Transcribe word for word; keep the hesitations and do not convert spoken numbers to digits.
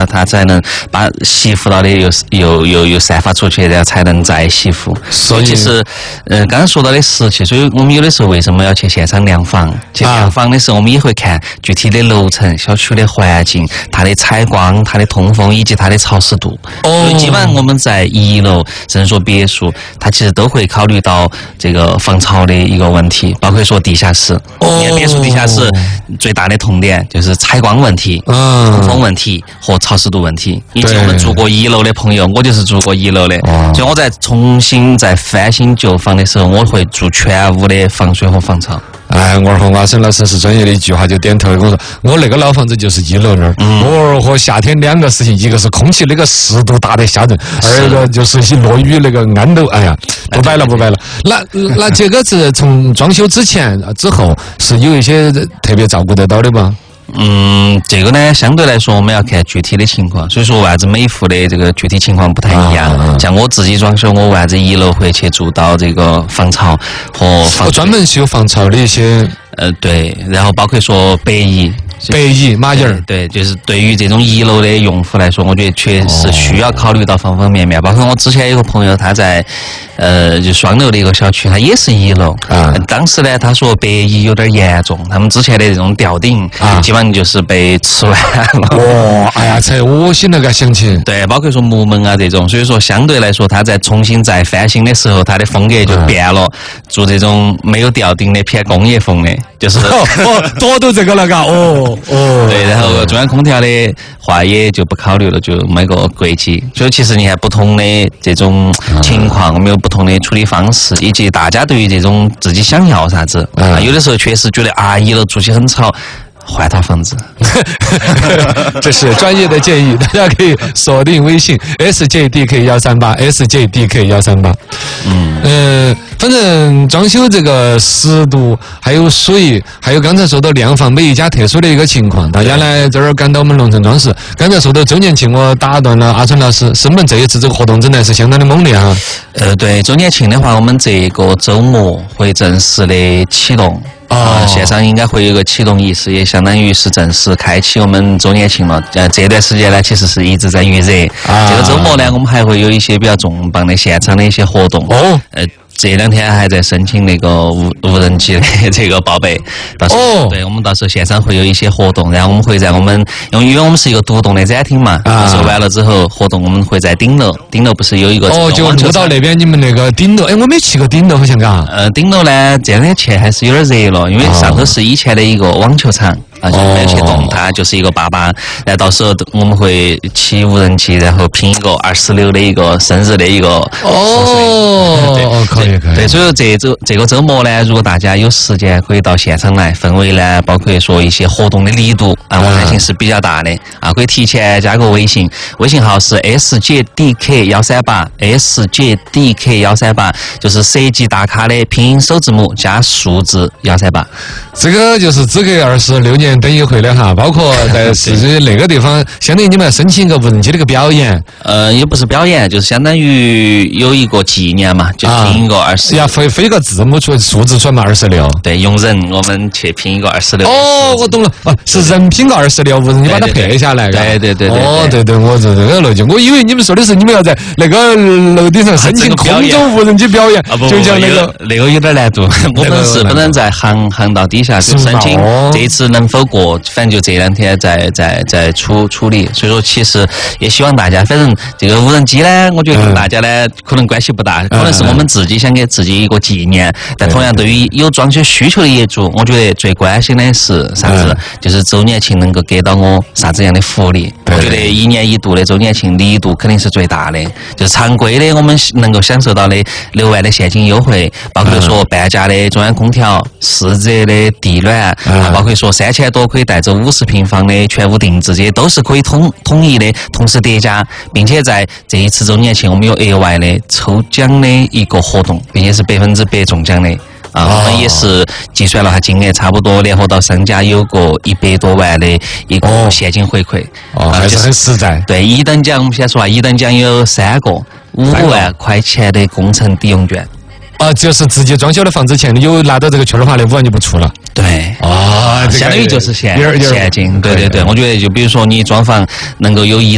它才能把吸附到的又又又又散发出去，然后才能再吸附。所以其实，呃，刚刚说到的湿气，所以我们有的时候为什么要去现场量房？去量房的时候，我们也会看具体的楼层、小区的环境、它的采光、它的通风以及它的潮湿度。哦。所以基本上我们在一楼，甚至说别墅，它其实都会考虑到这个防潮的一个问题，包括说地下室。哦。别墅地下室最大的痛点就是采光问题、嗯、通风问题和潮湿度问题。以及我们住过一楼的朋友，我就是住过一楼的，所以我在重新在翻新旧房的时候，我会做全屋的防水和防潮。 哎，我和瓦生老师是专业的一句话就点头，我说我那个老房子就是一楼那儿，嗯、我和夏天两个事情，一个是空气那个湿度大得吓人，二一个就是一落雨那个安都，哎呀，不摆了不摆了。那那这个是从装修之前之后是有一些特别照顾得到的吧？ 嗯，这个呢，相对来说我们要看具体的情况，所以说为啥子每户的这个具体情况不太一样。啊、像我自己装修，我为啥子一楼会去做到这个防潮和防？ 我专门修防潮的一些。 呃，对，然后包括说白蚁。 白蚁、蚂蚁儿， 对，就是对于这种一楼的用户来说，我觉得确实需要考虑到方方面面。包括我之前有个朋友，他在呃就双楼的一个小区，他也是一楼。啊。当时呢，他说白蚁有点严重，他们之前的这种吊顶，啊，基本上就是被吃完了。 哇，哎呀，才恶心那个想起。 对，包括说木门啊这种，所以说相对来说，他在重新再翻新的时候，他的风格就变了，做这种没有吊顶的偏工业风的，就是。 哦，多都这个了嘎，哦。 哦，对，然后中央空调的话也就不考虑了，就没个柜机。所以其实你看不同的这种情况，我们有不同的处理方式，以及大家对于这种自己想要啥子啊，有的时候确实觉得啊，一楼住起很吵。换套房子， 这是专业的建议，大家可以锁定微信 S J D K 幺三八 S J D K 幺三八。嗯嗯、呃，反正装修这个湿度，还有水，还有刚才说到量房，每一家特殊的一个情况，大家呢这儿赶到我们龙城装饰。刚才说到周年庆，我打断了阿春老师，申本这一次这个活动真的是相当的猛烈啊。 呃，对，周年庆的话，我们这个周末会正式的启动。啊、呃，线上应该会有一个启动仪式，也相当于是正式开启我们周年庆了。呃，这段时间呢，其实是一直在预热。啊、这个周末呢，我们还会有一些比较重磅的现场的一些活动。哦，呃。这两天还在申请那个无无人机的这个报备，到时候、哦、对我们到时候线上会有一些活动，然后我们会在我们因为因为我们是一个独栋的展厅嘛，啊、到时候完了之后活动我们会在顶楼，顶楼不是有一个哦，就录到那边你们那个顶楼，哎，我没去过顶楼，好像嘎。 呃，顶楼呢这两天去还是有点热了，因为上头是以前的一个网球场。啊，就没有去动它，就是一个坝坝。然后到时候我们会骑无人机，然后拼一个二十六的一个生日的一个哦，对， 可以可以。对，所以这周这个周末呢，如果大家有时间，可以到现场来，氛围呢，包括说一些活动的力度啊，我相信是比较大的啊。可以提前加个微信，微信号是 S J D K 幺三八 S J D K 幺三八，就是设计大咖的拼音首字母加数字幺三八。 这个就是资格二十六年。等一回的哈，包括在市那个地方，相当于你们要申请一个无人机的一个表演。 呃，也不是表演，就是相当于有一个纪念嘛，就拼一个二十。 要飞飞个字母出数字出来嘛，二十六。 对，用人我们去拼一个二十六。 哦，我懂了，哦，是人拼个二十六，无人机把它配下来。 对对对对。 哦，对对，我这这个逻辑，我以为你们说的是你们要在那个楼顶上申请空中无人机表演，就像那个那个有点难度。我们是不能在航航道底下去申请，这一次能否过？反正就这两天在在在处处理，所以说其实也希望大家，反正这个无人机呢，我觉得跟大家呢可能关系不大，可能是我们自己想给自己一个纪念。但同样对于有装修需求的业主，我觉得最关心的是啥子？就是周年庆能够给到我啥子样的福利？我觉得一年一度的周年庆力度肯定是最大的，就是常规的我们能够享受到的六万的现金优惠，包括说半价的中央空调、四折的地暖，啊，包括说三千多可以带走五十平方的全屋定制，这些都是可以统统一的，同时叠加，并且在这一次周年庆我们有额外的抽奖的一个活动，并且是百分之百中奖的。啊，我们也是计算了下金额，差不多联合到商家有个一百多万的一个现金回馈， 哦，还是很实在。 对，一等奖我们先说啊，一等奖有三个五万块钱的工程抵用券。 啊，就是直接装修的房子前有拿到这个券的话，那五万就不出了。 对， 啊， 相当于就是现现金。对对对，我觉得就比如说你装房能够有一